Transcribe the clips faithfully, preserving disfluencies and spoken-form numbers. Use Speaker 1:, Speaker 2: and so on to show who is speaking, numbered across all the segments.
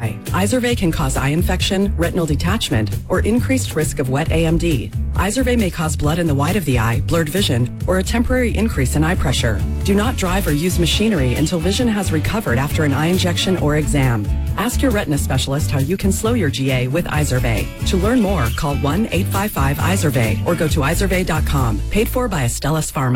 Speaker 1: eye. Izervay can cause eye infection, retinal detachment, or increased risk of wet A M D. Izervay may cause blood in the white of the eye, blurred vision, or a temporary increase in eye pressure. Do not drive or use machinery until vision has recovered after an eye injection or exam. Ask your retina specialist how you can slow your G A with Izervay. To learn more, call one eight five five Izervay or go to izervay dot com. Paid for by Astellas Pharma.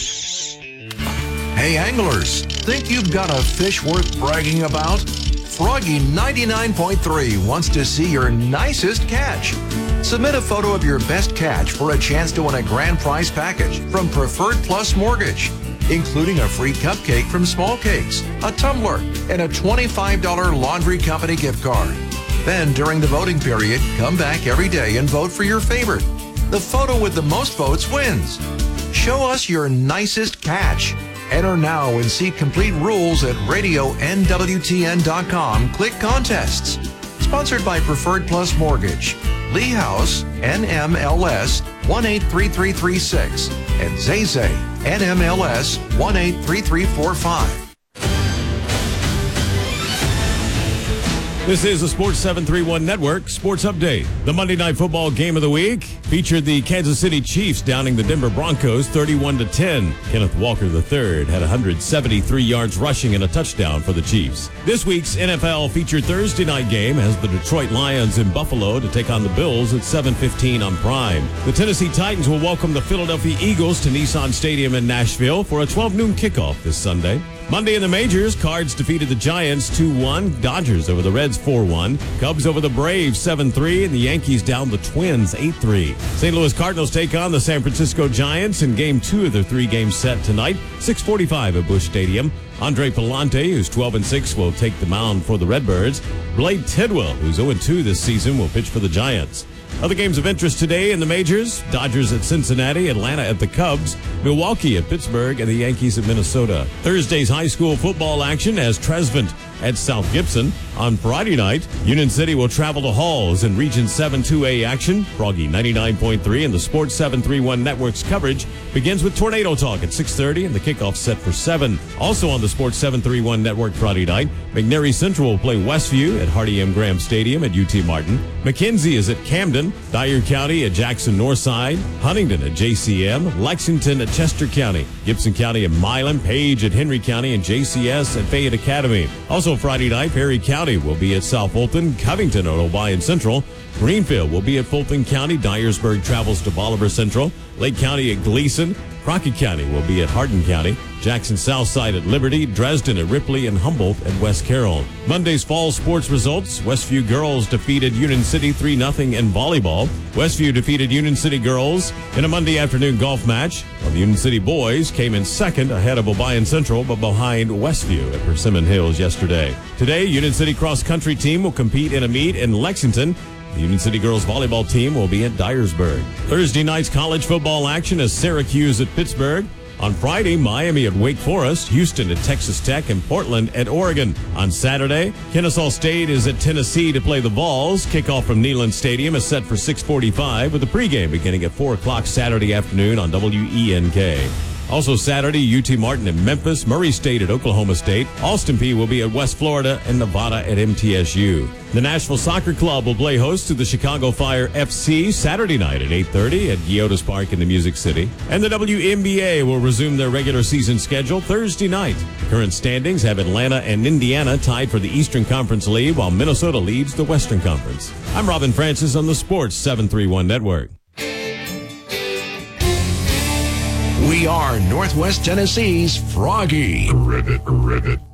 Speaker 2: Hey anglers, think you've got a fish worth bragging about? Froggy ninety-nine point three wants to see your nicest catch. Submit a photo of your best catch for a chance to win a grand prize package from Preferred Plus Mortgage, including a free cupcake from Small Cakes, a tumbler, and a twenty-five dollars laundry company gift card. Then, during the voting period, come back every day and vote for your favorite. The photo with the most votes wins. Show us your nicest catch. Enter now and see complete rules at radio N W T N dot com. Click contests. Sponsored by Preferred Plus Mortgage, Lee House, N M L S one eight three three three six, and Zay Zay, N M L S one eight three three four five.
Speaker 3: This is the Sports seven thirty-one Network Sports Update. The Monday Night Football game of the week featured the Kansas City Chiefs downing the Denver Broncos thirty-one to ten. Kenneth Walker the third had one hundred seventy-three yards rushing and a touchdown for the Chiefs. This week's N F L featured Thursday night game has the Detroit Lions in Buffalo to take on the Bills at seven fifteen on Prime. The Tennessee Titans will welcome the Philadelphia Eagles to Nissan Stadium in Nashville for a twelve noon kickoff this Sunday. Monday in the majors, Cards defeated the Giants two one, Dodgers over the Reds four one, Cubs over the Braves seven three, and the Yankees down the Twins eight three. Saint Louis Cardinals take on the San Francisco Giants in game two of their three-game set tonight, six forty-five at Busch Stadium. Andre Palante, who's twelve and six, will take the mound for the Redbirds. Blade Tidwell, who's oh and two this season, will pitch for the Giants. Other games of interest today in the majors, Dodgers at Cincinnati, Atlanta at the Cubs, Milwaukee at Pittsburgh, and the Yankees at Minnesota. Thursday's high school football action has Trezevant at South Gibson. On Friday night, Union City will travel to Halls in Region seven two A action. Froggy ninety-nine point three and the Sports seven thirty-one Network's coverage begins with Tornado Talk at six thirty and the kickoff set for seven. Also on the Sports seven thirty-one Network Friday night, McNary Central will play Westview at Hardy M. Graham Stadium at U T Martin. McKenzie is at Camden, Dyer County at Jackson Northside, Huntington at J C M, Lexington at Chester County, Gibson County at Milan, Page at Henry County, and J C S at Fayette Academy. Also Friday night, Perry County will be at South Fulton, Covington at Obion Central, Greenfield will be at Fulton County, Dyersburg travels to Bolivar Central, Lake County at Gleason, Crockett County will be at Hardin County, Jackson Southside at Liberty, Dresden at Ripley, and Humboldt at West Carroll. Monday's fall sports results, Westview girls defeated Union City three nothing in volleyball. Westview defeated Union City girls in a Monday afternoon golf match, while the Union City boys came in second ahead of Obion Central, but behind Westview at Persimmon Hills yesterday. Today, Union City cross-country team will compete in a meet in Lexington. The Union City girls volleyball team will be at Dyersburg. Thursday night's college football action is Syracuse at Pittsburgh. On Friday, Miami at Wake Forest, Houston at Texas Tech, and Portland at Oregon. On Saturday, Kennesaw State is at Tennessee to play the Vols. Kickoff from Neyland Stadium is set for six forty-five, with the pregame beginning at four o'clock Saturday afternoon on W E N K. Also Saturday, U T Martin at Memphis, Murray State at Oklahoma State, Austin Peay will be at West Florida, and Nevada at M T S U. The Nashville Soccer Club will play host to the Chicago Fire F C Saturday night at eight thirty at Giotis Park in the Music City. And the W N B A will resume their regular season schedule Thursday night. The current standings have Atlanta and Indiana tied for the Eastern Conference lead, while Minnesota leads the Western Conference. I'm Robin Francis on the Sports seven thirty-one Network.
Speaker 2: We are Northwest Tennessee's Froggy.
Speaker 4: Ribbit, ribbit.